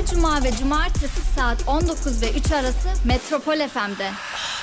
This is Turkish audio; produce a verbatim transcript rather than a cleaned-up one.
Her cuma ve cumartesi saat on dokuz ve üç arası Metropol F M'de.